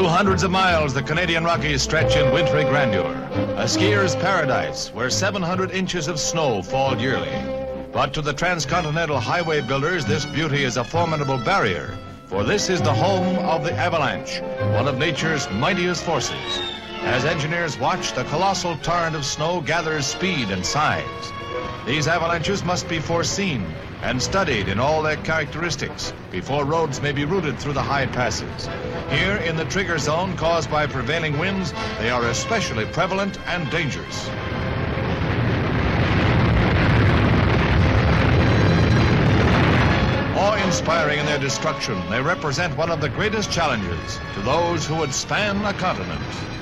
Through hundreds of miles, the Canadian Rockies stretch in wintry grandeur, a skier's paradise where 700 inches of snow fall yearly. But to the transcontinental highway builders, this beauty is a formidable barrier, for this is the home of the avalanche, one of nature's mightiest forces. As engineers watch, the colossal torrent of snow gathers speed and size. These avalanches must be foreseen and studied in all their characteristics before roads may be routed through the high passes. Here in the trigger zone caused by prevailing winds, they are especially prevalent and dangerous. Awe-inspiring in their destruction, they represent one of the greatest challenges to those who would span a continent.